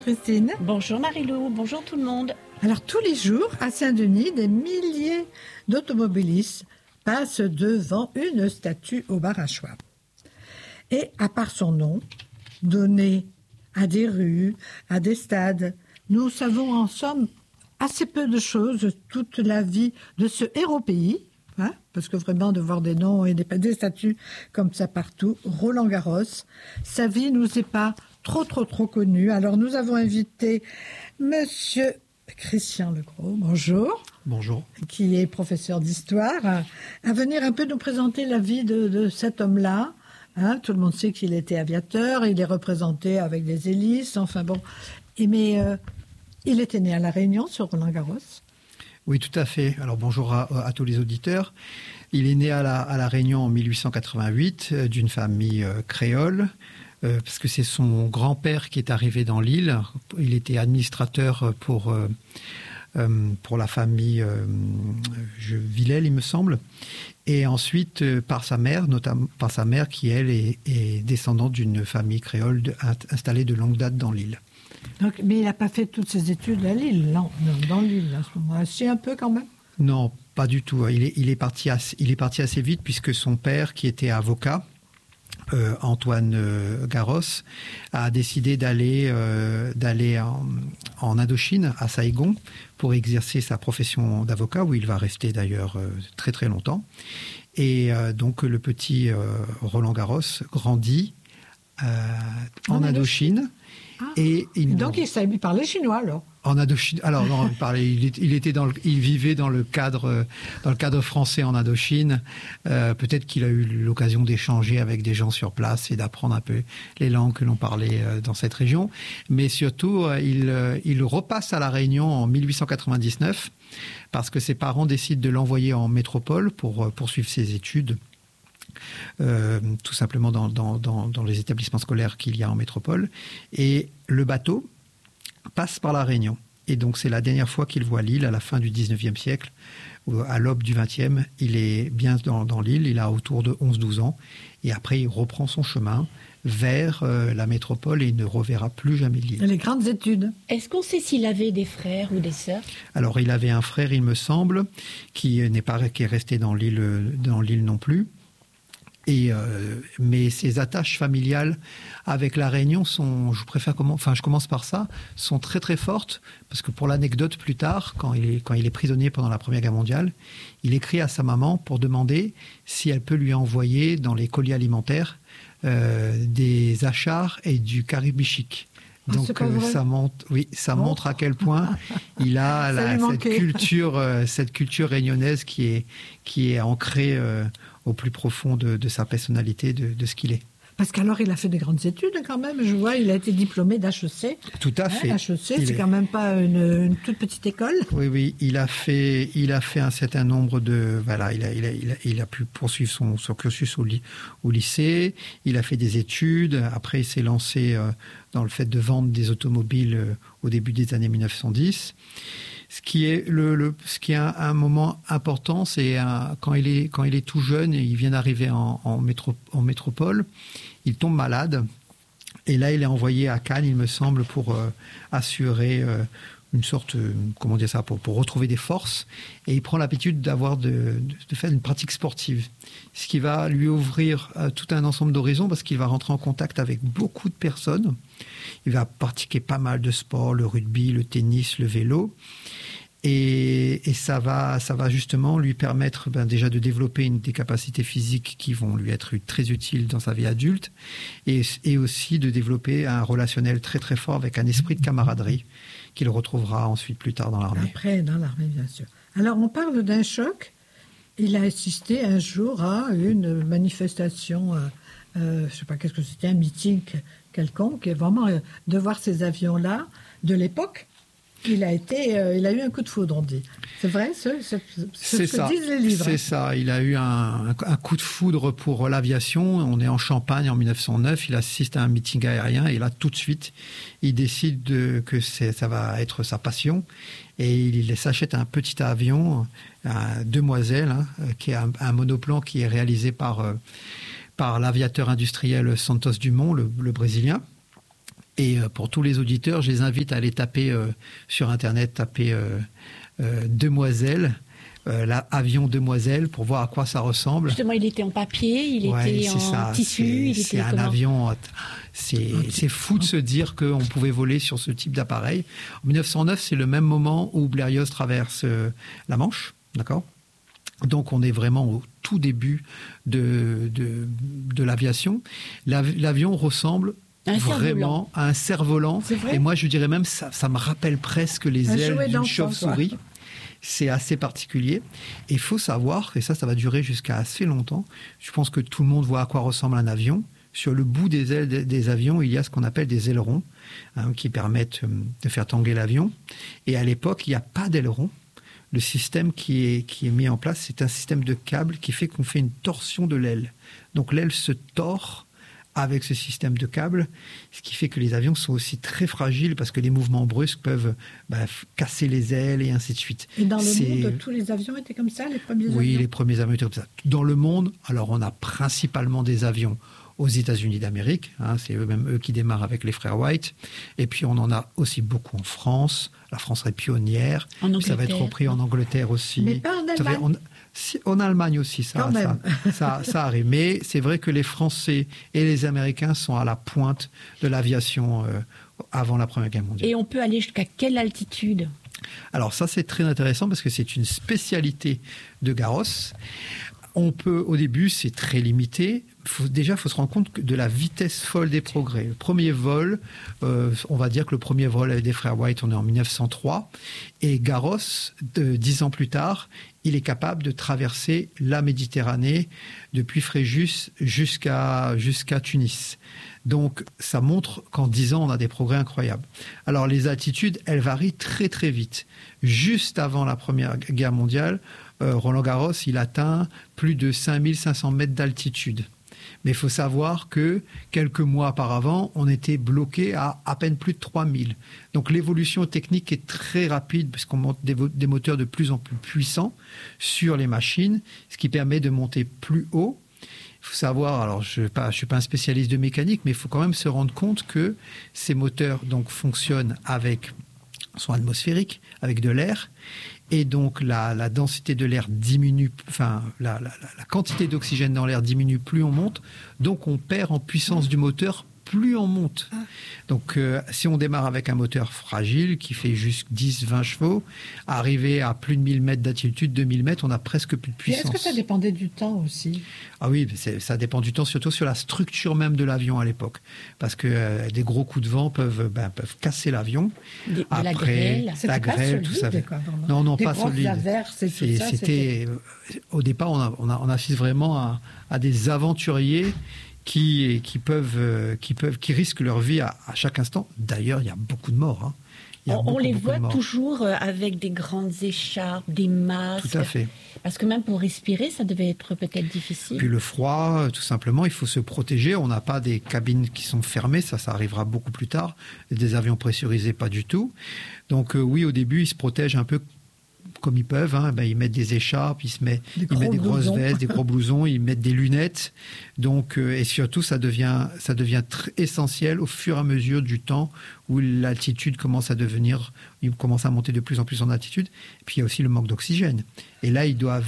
Christine. Bonjour Marie-Lou, bonjour tout le monde. Alors tous les jours, à Saint-Denis, des milliers d'automobilistes passent devant une statue au bar à Schwab. Et à part son nom, donné à des rues, à des stades, nous savons en somme assez peu de choses, toute la vie de ce héros pays. Hein, parce que vraiment, de voir des noms et des statues comme ça partout, Roland Garros, sa vie nous est pas trop connue. Alors nous avons invité Monsieur Christian Legros, bonjour. Bonjour. Qui est professeur d'histoire, à venir un peu nous présenter la vie de cet homme-là. Hein, tout le monde sait qu'il était aviateur, il est représenté avec des hélices, enfin bon. Mais il était né à La Réunion, sur Roland Garros. Oui, tout à fait. Alors bonjour à tous les auditeurs. Il est né à la Réunion en 1888 d'une famille créole, parce que c'est son grand-père qui est arrivé dans l'île. Il était administrateur pour la famille Villèle, il me semble. Et ensuite, par sa mère, notamment par sa mère qui, elle, est descendante d'une famille créole installée de longue date dans l'île. Donc, mais il n'a pas fait toutes ses études à Lille, non, dans l'île à ce moment-là. C'est un peu quand même. Non, pas du tout. Il est parti assez vite puisque son père, qui était avocat, Antoine Garros, a décidé d'aller en Indochine, à Saïgon, pour exercer sa profession d'avocat, où il va rester d'ailleurs très très longtemps. Et donc le petit Roland Garros grandit en Indochine. Ah, et donc il parlait chinois alors. En Indochine. Alors non, il vivait dans le cadre français en Indochine. Peut-être qu'il a eu l'occasion d'échanger avec des gens sur place et d'apprendre un peu les langues que l'on parlait dans cette région. Mais surtout, il repasse à La Réunion en 1899 parce que ses parents décident de l'envoyer en métropole pour poursuivre ses études. Tout simplement dans les établissements scolaires qu'il y a en métropole. Et le bateau passe par La Réunion. Et donc c'est la dernière fois qu'il voit l'île à la fin du 19e siècle. À l'aube du 20e, il est bien dans l'île, il a autour de 11-12 ans. Et après, il reprend son chemin vers la métropole et il ne reverra plus jamais l'île. Les grandes études. Est-ce qu'on sait s'il avait des frères ou des sœurs ? Alors, il avait un frère, il me semble, qui est resté dans l'île non plus. Mais ses attaches familiales avec La Réunion je commence par ça, sont très très fortes, parce que pour l'anecdote plus tard, quand il est prisonnier pendant la Première Guerre mondiale, il écrit à sa maman pour demander si elle peut lui envoyer dans les colis alimentaires des achars et du caribichique. Donc ça montre à quel point il a cette culture réunionnaise qui est ancrée au plus profond de sa personnalité, de ce qu'il est. Parce qu'alors il a fait de grandes études quand même, je vois, il a été diplômé d'HEC. Tout à fait. HEC, c'est quand même pas une toute petite école. Oui, il a fait un certain nombre de... Voilà, il a pu poursuivre son cursus au lycée, il a fait des études, après il s'est lancé dans le fait de vendre des automobiles au début des années 1910. Ce qui est un moment important, c'est quand il est tout jeune et il vient d'arriver en métropole, il tombe malade et là il est envoyé à Cannes, il me semble, pour assurer une sorte, pour retrouver des forces, et il prend l'habitude de faire une pratique sportive, ce qui va lui ouvrir tout un ensemble d'horizons parce qu'il va rentrer en contact avec beaucoup de personnes. Il va pratiquer pas mal de sports, le rugby, le tennis, le vélo. Et ça va justement lui permettre déjà de développer des capacités physiques qui vont lui être très utiles dans sa vie adulte, et aussi de développer un relationnel très très fort avec un esprit de camaraderie qu'il retrouvera ensuite plus tard dans l'armée. Après, dans l'armée, bien sûr. Alors, on parle d'un choc. Il a assisté un jour à une manifestation, je ne sais pas qu'est-ce que c'était, un meeting quelconque, et vraiment de voir ces avions-là de l'époque. Il a eu un coup de foudre, on dit. C'est vrai, c'est ce que disent les livres. C'est ça. Il a eu un coup de foudre pour l'aviation. On est en Champagne en 1909. Il assiste à un meeting aérien et là, tout de suite, il décide que ça va être sa passion. Et il s'achète un petit avion, un Demoiselle, qui est un monoplan qui est réalisé par l'aviateur industriel Santos Dumont, le Brésilien. Et pour tous les auditeurs, je les invite à aller taper sur Internet, taper Demoiselle, avion Demoiselle, pour voir à quoi ça ressemble. Justement, il était en papier, il était en tissu. C'est un avion. C'est fou de se dire qu'on pouvait voler sur ce type d'appareil. En 1909, c'est le même moment où Blérios traverse la Manche, d'accord ? Donc on est vraiment au tout début de l'aviation. L'avion ressemble vraiment à un cerf-volant. Et moi, je dirais même, ça me rappelle presque les ailes d'une chauve-souris. C'est assez particulier. Et il faut savoir, et ça va durer jusqu'à assez longtemps, je pense que tout le monde voit à quoi ressemble un avion. Sur le bout des ailes des avions, il y a ce qu'on appelle des ailerons, qui permettent de faire tanguer l'avion. Et à l'époque, il n'y a pas d'ailerons. Le système qui est mis en place, c'est un système de câbles qui fait qu'on fait une torsion de l'aile. Donc l'aile se tord avec ce système de câbles, ce qui fait que les avions sont aussi très fragiles parce que les mouvements brusques peuvent casser les ailes et ainsi de suite. Et dans le monde, tous les avions étaient comme ça, les premiers avions ? Oui, les premiers avions étaient comme ça. Dans le monde, alors on a principalement des avions aux États-Unis d'Amérique, c'est eux qui démarrent avec les frères Wright, et puis on en a aussi beaucoup en France. La France est pionnière, ça va être repris en Angleterre aussi. Mais pas en Allemagne. En Allemagne aussi, ça arrive. Mais c'est vrai que les Français et les Américains sont à la pointe de l'aviation avant la Première Guerre mondiale. Et on peut aller jusqu'à quelle altitude ? Alors ça, c'est très intéressant parce que c'est une spécialité de Garros. On peut, au début, c'est très limité. Il faut se rendre compte de la vitesse folle des progrès. Le premier vol, on va dire que le premier vol avec des frères Wright, on est en 1903. Et Garros, 10 ans plus tard, il est capable de traverser la Méditerranée depuis Fréjus jusqu'à Tunis. Donc, ça montre qu'en 10 ans, on a des progrès incroyables. Alors, les altitudes, elles varient très, très vite. Juste avant la Première Guerre mondiale, Roland Garros, il atteint plus de 5500 mètres d'altitude. Mais il faut savoir que quelques mois auparavant, on était bloqué à peine plus de 3000. Donc l'évolution technique est très rapide puisqu'on monte des moteurs de plus en plus puissants sur les machines, ce qui permet de monter plus haut. Il faut savoir, alors je ne suis pas un spécialiste de mécanique, mais il faut quand même se rendre compte que ces moteurs donc, fonctionnent sont atmosphériques, avec de l'air. Et donc la densité de l'air diminue, enfin la quantité d'oxygène dans l'air diminue plus on monte, donc on perd en puissance du moteur plus on monte. Donc si on démarre avec un moteur fragile qui fait juste 10-20 chevaux, arriver à plus de 1000 mètres d'altitude, 2000 mètres, on a presque plus de puissance. Et est-ce que ça dépendait du temps aussi ? Ah oui, ça dépend du temps, surtout sur la structure même de l'avion à l'époque. Parce que des gros coups de vent peuvent casser l'avion. Après, la grêle, tout ça. Non, pas solide. Averses et tout ça, au départ, on assiste vraiment à des aventuriers qui risquent leur vie à chaque instant. D'ailleurs, il y a beaucoup de morts. On les voit toujours avec des grandes écharpes, des masques. Tout à fait. Parce que même pour respirer, ça devait être peut-être difficile. Puis le froid, tout simplement, il faut se protéger. On n'a pas des cabines qui sont fermées, ça arrivera beaucoup plus tard. Des avions pressurisés, pas du tout. Donc oui, au début, ils se protègent un peu comme ils peuvent, ils mettent des écharpes, ils mettent des grosses vestes, des gros blousons, ils mettent des lunettes. Donc, et surtout, ça devient très essentiel au fur et à mesure du temps où l'altitude commence à monter de plus en plus en altitude. Et puis il y a aussi le manque d'oxygène. Et là, ils doivent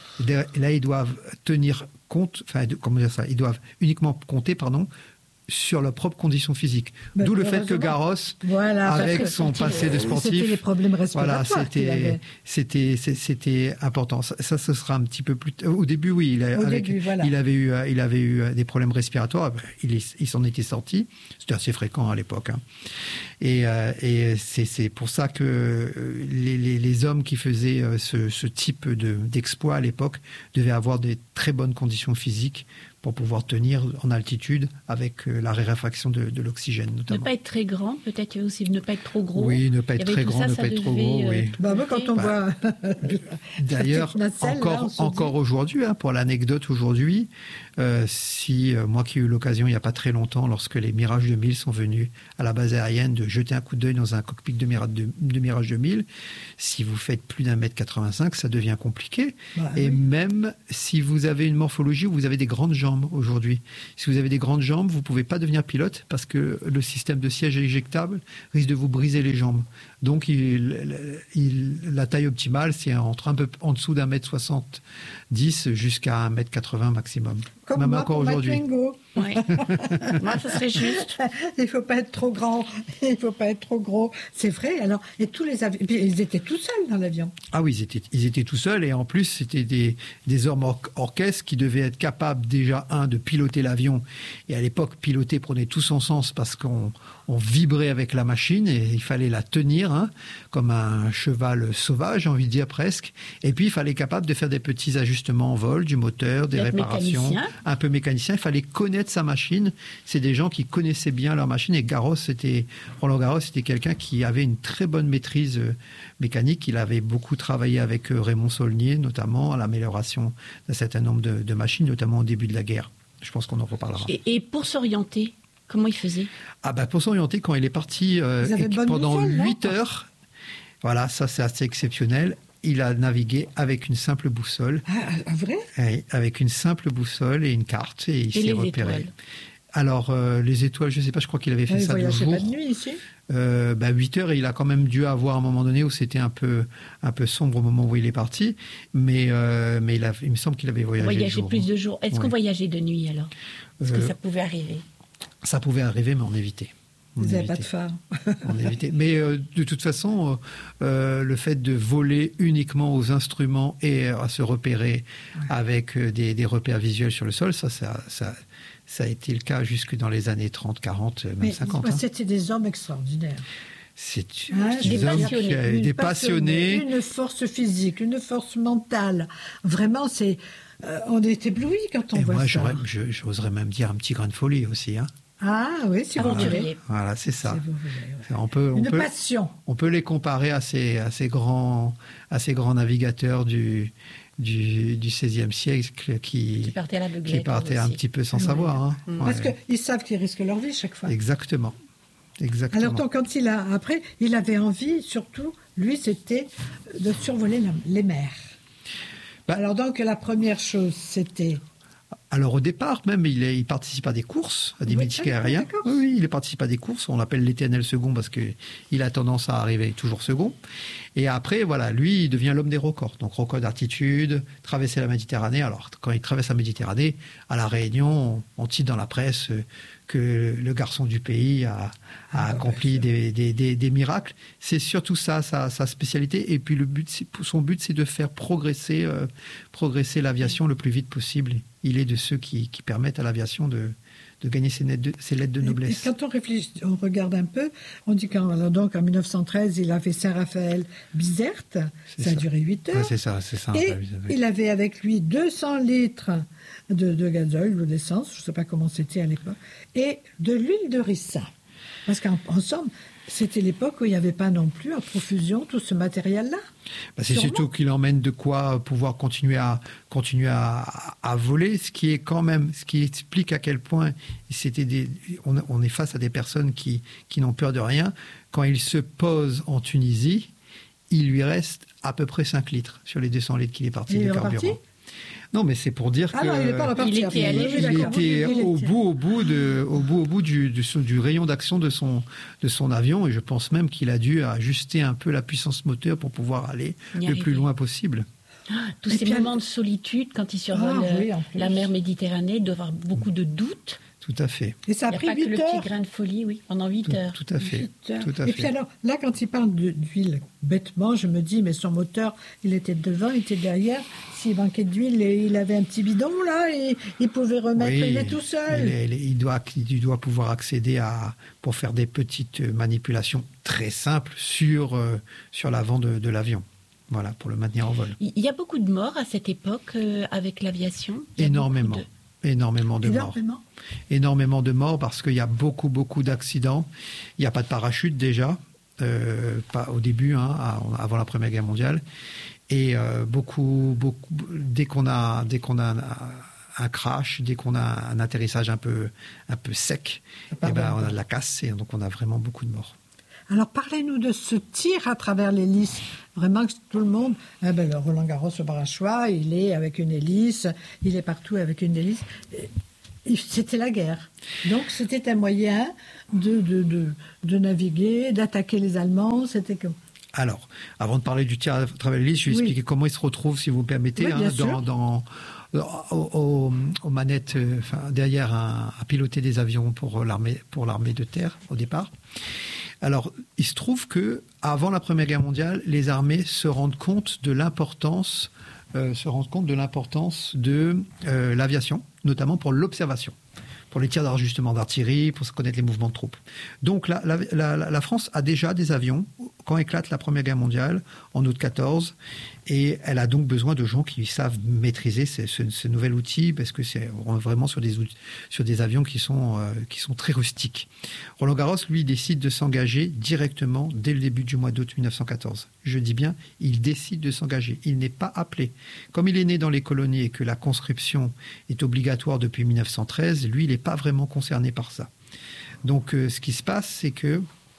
tenir compte, ils doivent uniquement compter, sur leurs propres conditions physiques. D'où le fait que Garros, avec son passé de sportif, c'était les problèmes respiratoires c'était important. Ça, ce sera un petit peu plus. Au début, oui, il avait eu des problèmes respiratoires. Il s'en était sorti. C'était assez fréquent à l'époque. Et c'est pour ça que les hommes qui faisaient ce type d'exploit à l'époque devaient avoir des très bonnes conditions physiques pour pouvoir tenir en altitude avec la raréfaction de l'oxygène, notamment. Ne pas être très grand, peut-être aussi ne pas être trop gros. Oui, ne pas être très grand, ne pas être trop gros, oui. Quand on voit... D'ailleurs, encore aujourd'hui, pour l'anecdote aujourd'hui, Moi qui ai eu l'occasion il n'y a pas très longtemps, lorsque les Mirage 2000 sont venus à la base aérienne, de jeter un coup d'œil dans un cockpit de Mirage 2000, si vous faites plus d'1m85, ça devient compliqué. Et même si vous avez une morphologie où vous avez des grandes jambes aujourd'hui, si vous avez des grandes jambes, vous ne pouvez pas devenir pilote parce que le système de siège éjectable risque de vous briser les jambes. Donc la taille optimale, c'est entre un peu en dessous d'1m70 jusqu'à 1m80 maximum. Comme même moi encore pour aujourd'hui. Oui. Moi, ça serait juste. Il ne faut pas être trop grand, il ne faut pas être trop gros. C'est vrai. Alors, et tous les avions, ils étaient tout seuls dans l'avion. Ah oui, ils étaient tout seuls et en plus, c'était des hommes orchestres qui devaient être capables déjà, de piloter l'avion. Et à l'époque, piloter prenait tout son sens parce qu'on vibrait avec la machine et il fallait la tenir comme un cheval sauvage, j'ai envie de dire presque. Et puis, il fallait être capable de faire des petits ajustements en vol, du moteur, des réparations. Mécanicien. Un peu mécanicien. Il fallait connaître sa machine. C'est des gens qui connaissaient bien leur machine. Et Roland Garros, c'était quelqu'un qui avait une très bonne maîtrise mécanique. Il avait beaucoup travaillé avec Raymond Saulnier, notamment à l'amélioration d'un certain nombre de machines, notamment au début de la guerre. Je pense qu'on en reparlera. Et pour s'orienter, comment il faisait ? Pour s'orienter, quand il est parti pendant 8 heures, voilà, ça c'est assez exceptionnel. Il a navigué avec une simple boussole. Ah, vrai ? Oui, avec une simple boussole et une carte, et il s'est repéré. Étoiles. Alors, les étoiles, je ne sais pas, je crois qu'il avait fait ça de jour. Il voyageait pas de nuit ici ? 8 heures, et il a quand même dû avoir un moment donné où c'était un peu sombre au moment où il est parti, mais il me semble qu'il avait voyagé de jour. Plus de jours. Est-ce qu'on voyageait de nuit alors ? Est-ce que ça pouvait arriver ? Ça pouvait arriver, mais on évitait. Vous n'avez pas de phare. On évitait. Mais de toute façon, le fait de voler uniquement aux instruments et à se repérer avec des repères visuels sur le sol, ça a été le cas jusque dans les années 30, 40, même 50. C'était des hommes extraordinaires. Des passionnés. Une force physique, une force mentale. Vraiment, on est éblouis quand on voit ça. Moi, j'oserais même dire un petit grain de folie aussi. Ah oui, si vous voulez. Voilà, c'est ça. Si vous voulez, une passion. On peut les comparer à ces grands navigateurs du XVIe siècle qui partaient un petit peu sans savoir. Parce qu'ils savent qu'ils risquent leur vie chaque fois. Exactement. Alors donc, quand il avait envie, surtout, lui, c'était de survoler les mers. Alors donc, la première chose, c'était... Alors au départ, même, il participe à des courses, à des meetings aériens. Oui, il participe à des courses. On l'appelle l'éternel second parce qu'il a tendance à arriver toujours second. Et après, voilà, lui, il devient l'homme des records. Donc record d'altitude, traverser la Méditerranée. Alors quand il traverse la Méditerranée, à La Réunion, on cite dans la presse que le garçon du pays a accompli des miracles. C'est surtout ça, sa spécialité. Et puis son but, c'est de faire progresser l'aviation le plus vite possible. Il est de ceux qui permettent à l'aviation de gagner ses lettres de noblesse. Et quand on regarde un peu, on dit qu'en 1913, il a fait Saint-Raphaël-Bizerte. Ça a duré 8 heures. Ouais, c'est ça. Et il avait avec lui 200 litres de gazole ou d'essence, je ne sais pas comment c'était à l'époque, et de l'huile de ricin. Parce qu'en somme, c'était l'époque où il n'y avait pas non plus à profusion tout ce matériel-là. C'est surtout qu'il emmène de quoi pouvoir continuer à voler, ce qui explique à quel point on est face à des personnes qui n'ont peur de rien. Quand il se pose en Tunisie, il lui reste à peu près 5 litres sur les 200 litres qu'il est parti de carburant. Non, mais c'est pour dire que non, il n'est pas reparti. Il était au bout du rayon d'action de son avion, et je pense même qu'il a dû ajuster un peu la puissance moteur pour pouvoir aller le plus loin possible. Tous ces moments de solitude quand il survole la mer Méditerranée, il doit avoir beaucoup de doutes. Tout à fait. Et ça a pris 8 heures. Il n'y a pas que le petit grain de folie, pendant 8 heures. Tout à fait. Et puis alors, là, quand il parle d'huile, bêtement, je me dis, mais son moteur, il était devant, il était derrière. S'il manquait d'huile, il avait un petit bidon, là, et il pouvait remettre, il est tout seul. Il doit pouvoir accéder pour faire des petites manipulations très simples sur l'avant de l'avion. Voilà, pour le maintenir en vol. Il y a beaucoup de morts à cette époque avec l'aviation. Énormément de morts. Énormément de morts parce qu'il y a beaucoup d'accidents. Il n'y a pas de parachute déjà, pas au début, avant la Première Guerre mondiale. Et beaucoup, dès qu'on a un crash, dès qu'on a un atterrissage un peu sec, on a de la casse et donc on a vraiment beaucoup de morts. Alors, parlez-nous de ce tir à travers l'hélice. Vraiment que tout le monde... le Roland-Garros au Barachois, il est avec une hélice, il est partout avec une hélice. C'était la guerre. Donc, c'était un moyen de naviguer, d'attaquer les Allemands. C'était comme... Alors, avant de parler du tir à travers l'hélice, je vais expliquer comment il se retrouve, si vous me permettez, aux manettes, derrière à piloter des avions pour l'armée de terre au départ. Alors, il se trouve que avant la Première Guerre mondiale, les armées se rendent compte de l'importance de l'aviation, notamment pour l'observation, pour les tirs d'ajustement d'artillerie, pour connaître les mouvements de troupes. Donc la France a déjà des avions quand éclate la Première Guerre mondiale, en août 14, et elle a donc besoin de gens qui savent maîtriser ce nouvel outil, parce que c'est vraiment sur des avions qui sont très rustiques. Roland Garros, lui, décide de s'engager directement dès le début du mois d'août 1914. Je dis bien, il décide de s'engager. Il n'est pas appelé. Comme il est né dans les colonies et que la conscription est obligatoire depuis 1913, lui, il n'est pas vraiment concerné par ça. Donc, ce qui se passe, c'est que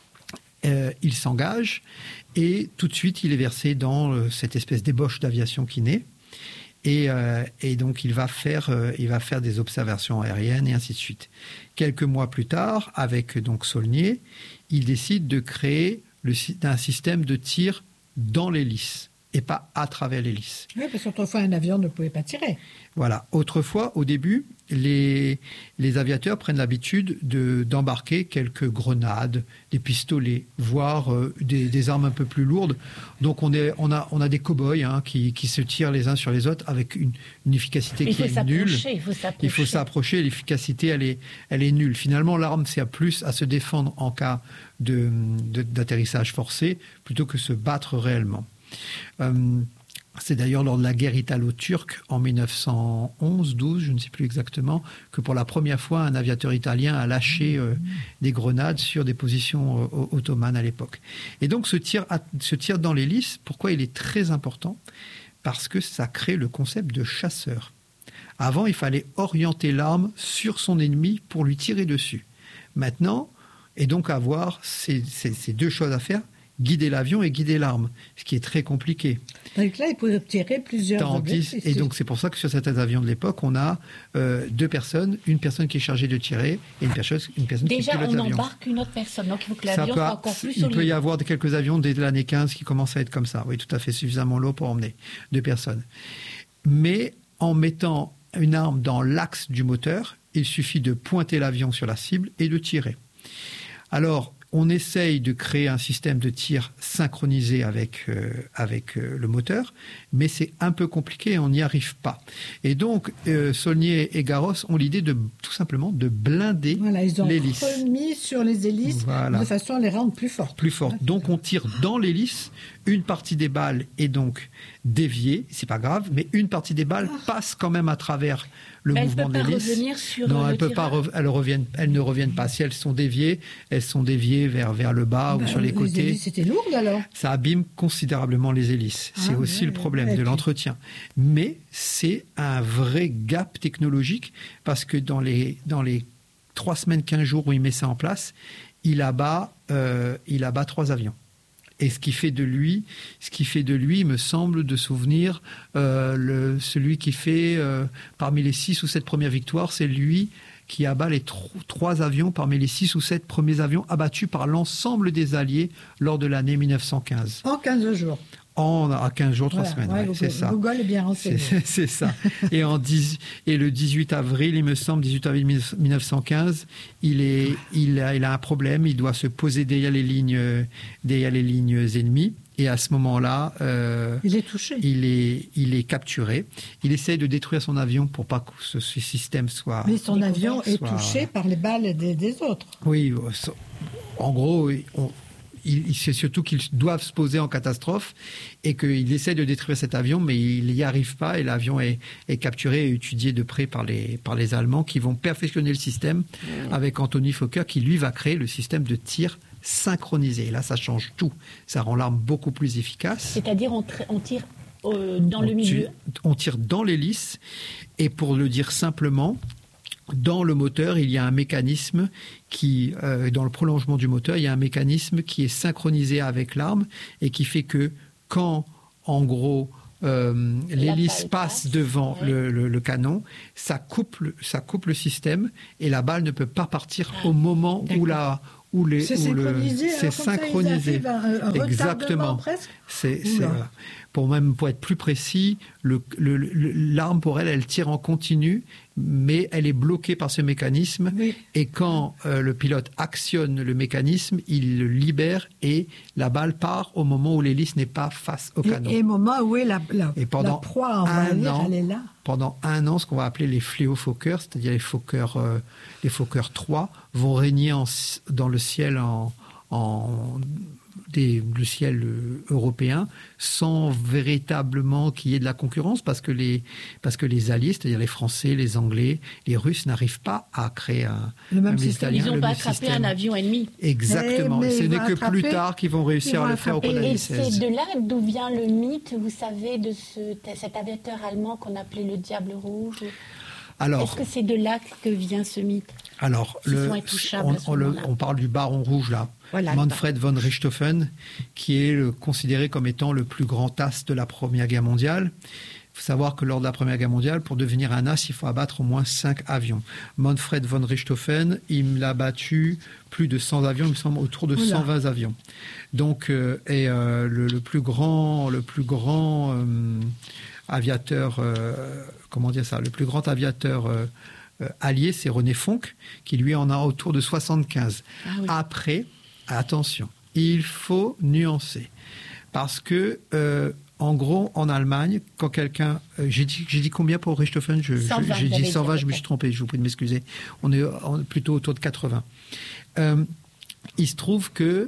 il s'engage et tout de suite, il est versé dans cette espèce d'ébauche d'aviation qui naît. Et donc, il va faire des observations aériennes et ainsi de suite. Quelques mois plus tard, avec donc Saulnier, il décide de créer un système de tir dans l'hélice et pas à travers l'hélice. Oui, parce qu'autrefois, un avion ne pouvait pas tirer. Voilà. Autrefois, au début, les aviateurs prennent l'habitude d'embarquer quelques grenades, des pistolets, voire des armes un peu plus lourdes. Donc, on a des cow-boys qui se tirent les uns sur les autres avec une efficacité qui est nulle. Il faut s'approcher. L'efficacité, elle est nulle. Finalement, l'arme sert plus à se défendre en cas d'atterrissage forcé plutôt que se battre réellement. C'est d'ailleurs lors de la guerre italo-turque en 1911-12, je ne sais plus exactement, que pour la première fois un aviateur italien a lâché des grenades sur des positions ottomanes à l'époque. Et donc ce tir dans l'hélice, pourquoi il est très important ? Parce que ça crée le concept de chasseur. Avant, il fallait orienter l'arme sur son ennemi pour lui tirer dessus. Maintenant, et donc avoir ces deux choses à faire, guider l'avion et guider l'arme, ce qui est très compliqué. Donc là, il peut tirer plusieurs objectifs. Et donc, c'est pour ça que sur certains avions de l'époque, on a deux personnes, une personne qui est chargée de tirer et une personne qui pilote l'avion. Déjà, on embarque une autre personne, donc il faut que l'avion soit encore plus solide. Il peut y avoir quelques avions dès l'année 15 qui commencent à être comme ça. Oui, tout à fait, suffisamment lourd pour emmener deux personnes. Mais en mettant une arme dans l'axe du moteur, il suffit de pointer l'avion sur la cible et de tirer. Alors, on essaye de créer un système de tir synchronisé avec le moteur, mais c'est un peu compliqué et on n'y arrive pas. Et donc, Saulnier et Garros ont l'idée tout simplement de blinder l'hélice. Ils ont remis sur les hélices de façon à les rendre plus fortes. Plus fortes. Donc, on tire dans l'hélice, une partie des balles est donc déviée, c'est pas grave, mais une partie des balles passe quand même à travers le mouvement de l'hélice. Non, elles ne reviennent pas. Si elles sont déviées, vers le bas ou sur les côtés. Les hélices étaient lourdes alors. Ça abîme considérablement les hélices. C'est aussi le problème de l'entretien. Mais c'est un vrai gap technologique parce que dans les 3 semaines, 15 jours où il met ça en place, il abat 3 avions. Et ce qui fait de lui, il me semble de souvenir, celui qui fait parmi les 6 ou 7 premières victoires, c'est lui qui abat les 3 avions parmi les 6 ou 7 premiers avions abattus par l'ensemble des Alliés lors de l'année 1915. En 15 jours. À 15 jours, 3 semaines, c'est ça. Google est bien renseigné. C'est ça. Et le 18 avril, il me semble, 18 avril 1915, il a un problème, il doit se poser derrière les lignes ennemies. Et à ce moment-là, il est touché. Il est capturé. Il essaye de détruire son avion pour pas que ce système soit... Mais son avion est touché par les balles des autres. Oui, en gros... Il sait surtout qu'ils doivent se poser en catastrophe et qu'il essaie de détruire cet avion, mais il n'y arrive pas et l'avion est capturé et étudié de près par les Allemands qui vont perfectionner le système avec Anthony Fokker qui, lui, va créer le système de tir synchronisé. Et là, ça change tout. Ça rend l'arme beaucoup plus efficace. C'est-à-dire on tire dans le milieu. On tire dans l'hélice. Et pour le dire simplement, dans le moteur, il y a un mécanisme qui, dans le prolongement du moteur, il y a un mécanisme qui est synchronisé avec l'arme et qui fait que quand, en gros, l'hélice passe devant le canon, ça coupe le système et la balle ne peut pas partir au moment où c'est synchronisé. C'est synchronisé. Exactement. Presque. Pour être plus précis, l'arme pour elle tire en continu, mais elle est bloquée par ce mécanisme. Oui. Et quand le pilote actionne le mécanisme, il le libère et la balle part au moment où l'hélice n'est pas face au canon. Et au moment où est la proie, elle est là. Pendant 1 an, ce qu'on va appeler les fléau-fokkers, c'est-à-dire les Fokker 3, vont régner dans le ciel le ciel européen, sans véritablement qu'il y ait de la concurrence, parce que les Alliés, c'est-à-dire les Français, les Anglais, les Russes, n'arrivent pas à créer le même système. Ils n'ont pas attrapé un avion ennemi. Exactement. Mais ce n'est que plus tard qu'ils vont réussir à le faire au cours de l'année 16. Et c'est de là d'où vient le mythe, vous savez, de cet aviateur allemand qu'on appelait le Diable Rouge. Est-ce que c'est de là que vient ce mythe? Alors, on parle du Baron Rouge, là. Voilà, Manfred von Richthofen, qui est considéré comme étant le plus grand as de la Première Guerre mondiale. Il faut savoir que lors de la Première Guerre mondiale, pour devenir un as, il faut abattre au moins 5 avions. Manfred von Richthofen, il a battu plus de 100 avions, il me semble autour de 120 avions. Donc, le plus grand aviateur, le plus grand aviateur allié, c'est René Fonck, qui lui en a autour de 75. Ah oui. Après, attention, il faut nuancer. Parce que, en gros, en Allemagne, quand quelqu'un... j'ai dit combien pour Richthofen? J'ai dit 120, je me suis trompé, je vous prie de m'excuser. On est plutôt autour de 80. Il se trouve que...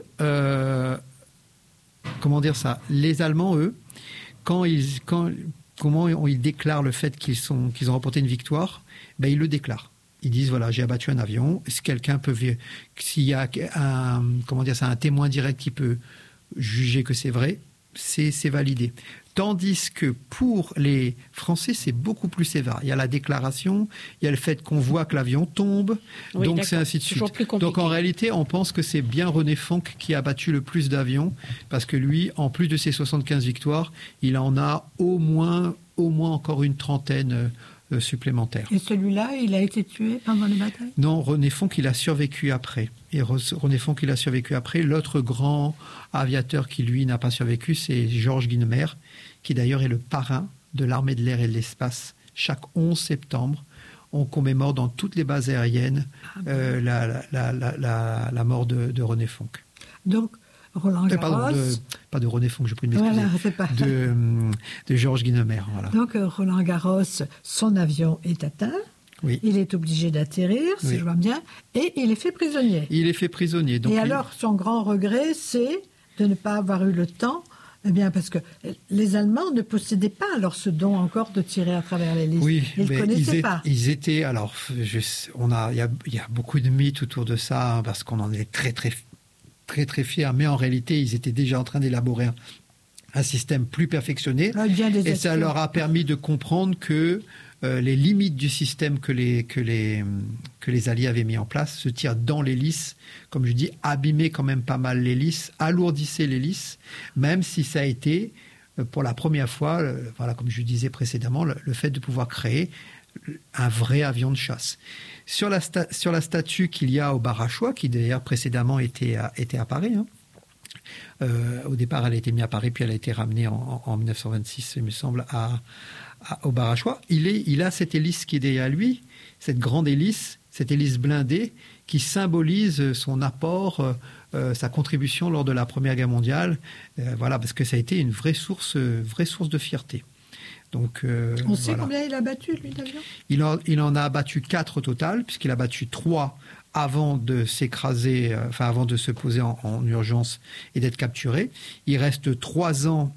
les Allemands, eux, comment ils déclarent le fait qu'ils ont remporté une victoire? Ils le déclarent. Ils disent, voilà, j'ai abattu un avion. Si quelqu'un peut... S'il y a un témoin direct qui peut juger que c'est vrai, c'est validé. Tandis que pour les Français, c'est beaucoup plus sévère. Il y a la déclaration, il y a le fait qu'on voit que l'avion tombe, donc c'est ainsi de suite. Donc en réalité, on pense que c'est bien René Fonck qui a battu le plus d'avions, parce que lui, en plus de ses 75 victoires, il en a au moins encore une trentaine supplémentaires. Et celui-là, il a été tué pendant les batailles? Non, René Fonck, il a survécu après. Et René Fonck, il a survécu après. L'autre grand aviateur qui, lui, n'a pas survécu, c'est Georges Guynemer, qui d'ailleurs est le parrain de l'armée de l'air et de l'espace. Chaque 11 septembre, on commémore dans toutes les bases aériennes la mort de René Fonck. Donc, Roland Garros... pas de René Fonck, je prie de m'excuser. Voilà, de Georges Guynemer. Voilà. Donc, Roland Garros, son avion est atteint. Oui. Il est obligé d'atterrir, si je vois bien, et il est fait prisonnier. Il est fait prisonnier. Donc alors, son grand regret, c'est de ne pas avoir eu le temps, parce que les Allemands ne possédaient pas alors ce don encore de tirer à travers les listes. Oui, ils ne connaissaient pas. Ils étaient, alors, il y a beaucoup de mythes autour de ça, parce qu'on en est très, très, très, très fiers, mais en réalité, ils étaient déjà en train d'élaborer un système plus perfectionné, et ça leur a permis de comprendre que les limites du système que les Alliés avaient mis en place, se tir dans l'hélice, comme je dis, abîmait quand même pas mal l'hélice, alourdissait l'hélice, même si ça a été, pour la première fois, comme je disais précédemment, le fait de pouvoir créer un vrai avion de chasse. Sur la statue qu'il y a au Barachois, qui d'ailleurs précédemment était à Paris, au départ elle a été mise à Paris, puis elle a été ramenée en 1926, il me semble, au Barachois. Il a cette hélice qui est derrière lui, cette grande hélice, cette hélice blindée, qui symbolise son apport, sa contribution lors de la Première Guerre mondiale, parce que ça a été une vraie source de fierté. Donc, on sait combien il a battu, lui, d'avions? Il en a battu 4 au total, puisqu'il a battu 3 avant de s'écraser, avant de se poser en urgence et d'être capturé. Il reste 3 ans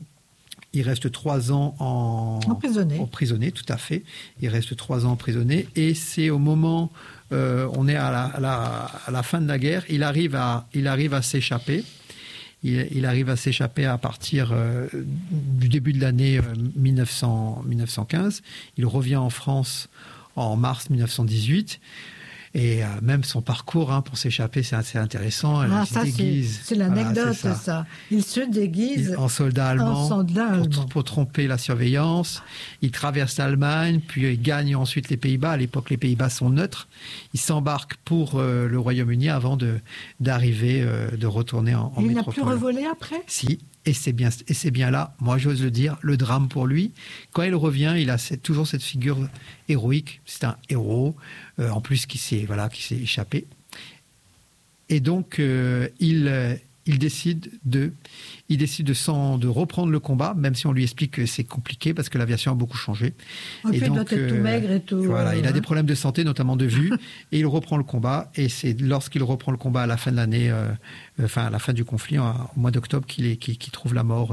emprisonné, tout à fait. Il reste 3 ans emprisonné, et c'est au moment, on est à la fin de la guerre, il arrive à s'échapper, il arrive à s'échapper à partir du début de l'année 1915. Il revient en France en mars 1918. Et même son parcours pour s'échapper, c'est assez intéressant. Il se déguise. C'est l'anecdote, voilà, ça. Il se déguise en soldat allemand, pour tromper la surveillance. Il traverse l'Allemagne, puis il gagne ensuite les Pays-Bas. À l'époque, les Pays-Bas sont neutres. Il s'embarque pour le Royaume-Uni avant d'arriver, de retourner en métropole. Il n'a plus revolé après ? Si. Et c'est bien là, moi j'ose le dire, le drame pour lui. Quand il revient, il a toujours cette figure héroïque. C'est un héros, en plus qui s'est échappé. Et donc il décide de reprendre le combat, même si on lui explique que c'est compliqué parce que l'aviation a beaucoup changé. Et puis, donc, il doit être tout maigre et tout. Voilà, il a des problèmes de santé, notamment de vue, et il reprend le combat. Et c'est lorsqu'il reprend le combat à la fin de l'année, à la fin du conflit, au mois d'octobre, qu'il trouve la mort,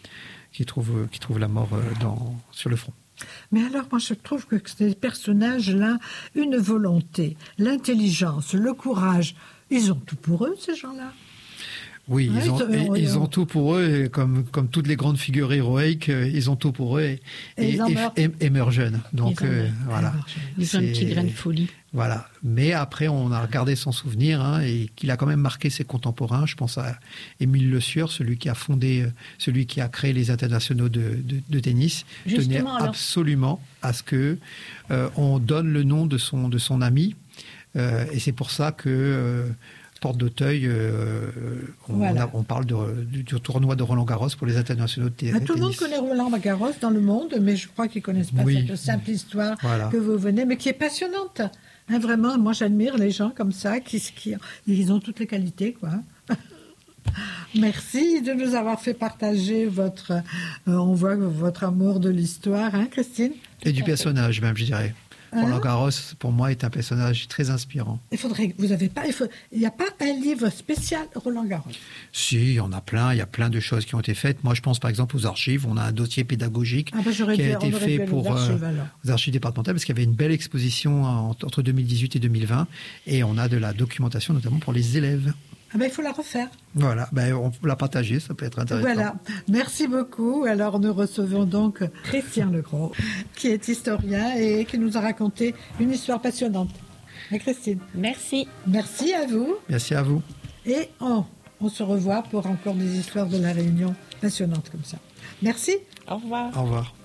sur le front. Mais alors, moi, je trouve que ces personnages-là, une volonté, l'intelligence, le courage, ils ont tout pour eux, ces gens-là. Oui, ils ont tout pour eux, et comme toutes les grandes figures héroïques, ils ont tout pour eux et meurent jeunes. Donc voilà. Ils ont un petit grain de folie. Voilà. Mais après, on a regardé son souvenir et qu'il a quand même marqué ses contemporains. Je pense à Émile Le Sieur, celui qui a créé les internationaux de tennis. Tenait absolument à ce que on donne le nom de son ami. Et c'est pour ça que Porte d'Auteuil, on parle du tournoi de Roland-Garros pour les internationaux de tennis. Tout le monde connaît Roland-Garros dans le monde, mais je crois qu'ils ne connaissent pas cette simple histoire que vous venez, mais qui est passionnante. Vraiment, moi j'admire les gens comme ça, ils ont toutes les qualités, quoi. Merci de nous avoir fait partager on voit votre amour de l'histoire, Christine. Et du personnage même, je dirais. Roland Garros, pour moi, est un personnage très inspirant. Il n'y a pas un livre spécial Roland Garros? Si, il y en a plein. Il y a plein de choses qui ont été faites. Moi, je pense par exemple aux archives. On a un dossier pédagogique qui a été fait pour aux archives départementales, parce qu'il y avait une belle exposition entre 2018 et 2020. Et on a de la documentation, notamment pour les élèves. Il faut la refaire. Voilà, on l'a partagée, ça peut être intéressant. Voilà, merci beaucoup. Alors nous recevons donc Christian Legros, qui est historien et qui nous a raconté une histoire passionnante. Et Christine. Merci. Merci à vous. Merci à vous. Et on se revoit pour encore des histoires de la Réunion passionnantes comme ça. Merci. Au revoir. Au revoir.